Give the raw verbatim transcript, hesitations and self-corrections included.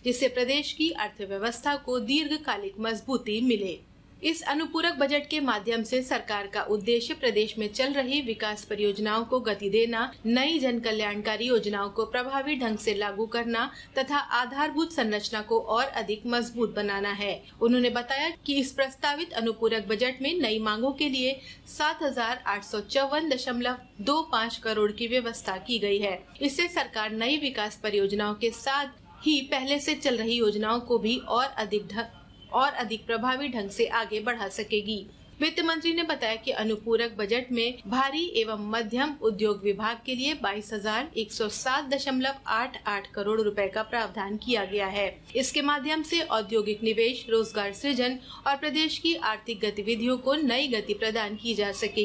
जिससे प्रदेश की अर्थव्यवस्था को दीर्घकालिक मजबूती मिले। इस अनुपूरक बजट के माध्यम से सरकार का उद्देश्य प्रदेश में चल रही विकास परियोजनाओं को गति देना, नई जन कल्याणकारी योजनाओं को प्रभावी ढंग से लागू करना तथा आधारभूत संरचना को और अधिक मजबूत बनाना है। उन्होंने बताया कि इस प्रस्तावित अनुपूरक बजट में नई मांगों के लिए सात हजार आठ सौ चौवन दशमलव दो पाँच करोड़ की व्यवस्था की गई है। इससे सरकार नई विकास परियोजनाओं के साथ ही पहले से चल रही योजनाओं को भी और अधिक और अधिक प्रभावी ढंग से आगे बढ़ा सकेगी। वित्त मंत्री ने बताया कि अनुपूरक बजट में भारी एवं मध्यम उद्योग विभाग के लिए बाईस हजार एक सौ सात दशमलव आठ आठ करोड़ रुपए का प्रावधान किया गया है। इसके माध्यम से औद्योगिक निवेश, रोजगार सृजन और प्रदेश की आर्थिक गतिविधियों को नई गति प्रदान की जा सकेगी।